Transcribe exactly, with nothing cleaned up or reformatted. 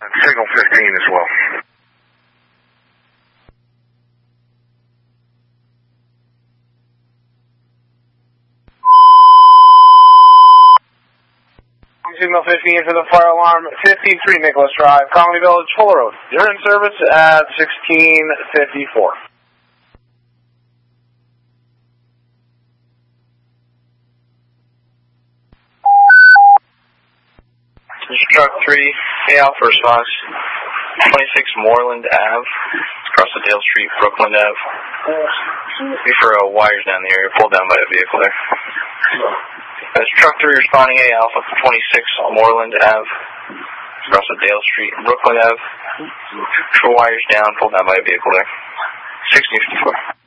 Signal fifteen as well. Signal fifteen for the fire alarm, fifty-three Nicholas Drive, Colony Village, Fuller Road. You're in service at sixteen fifty-four. This is truck three, A Alpha response, twenty-six Moreland Ave, across the Dale Street, Brooklyn Ave. Looking for uh, wires down the area, pulled down by a vehicle there. This is truck three responding, A Alpha, twenty-six Moreland Ave, across the Dale Street, Brooklyn Ave. For wires down, pulled down by a vehicle there. sixteen fifty-four.